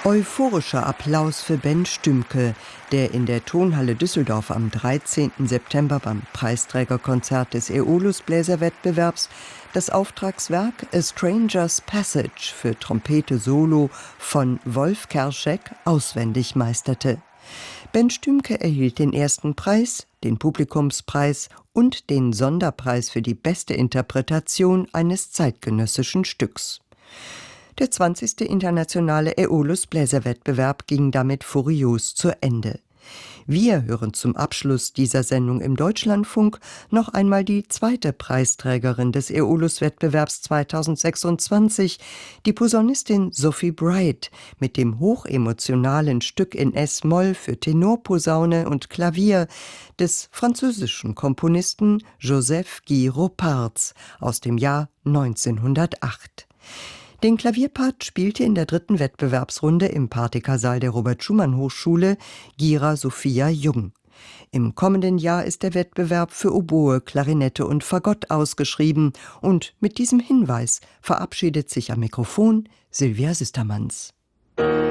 Euphorischer Applaus für Ben Stümke, der in der Tonhalle Düsseldorf am 13. September beim Preisträgerkonzert des Aeolus-Bläserwettbewerbs das Auftragswerk A Stranger's Passage für Trompete Solo von Wolf Kerschek auswendig meisterte. Ben Stümke erhielt den ersten Preis, den Publikumspreis und den Sonderpreis für die beste Interpretation eines zeitgenössischen Stücks. Der 20. internationale Aeolus-Bläserwettbewerb ging damit furios zu Ende. Wir hören zum Abschluss dieser Sendung im Deutschlandfunk noch einmal die zweite Preisträgerin des Aeolus-Wettbewerbs 2026, die Posaunistin Sophie Bright, mit dem hochemotionalen Stück in S-Moll für Tenorposaune und Klavier des französischen Komponisten Joseph Guy Roparts aus dem Jahr 1908. Den Klavierpart spielte in der dritten Wettbewerbsrunde im Partykasaal der Robert-Schumann-Hochschule Gira Sophia Jung. Im kommenden Jahr ist der Wettbewerb für Oboe, Klarinette und Fagott ausgeschrieben und mit diesem Hinweis verabschiedet sich am Mikrofon Sylvia Sistermanns.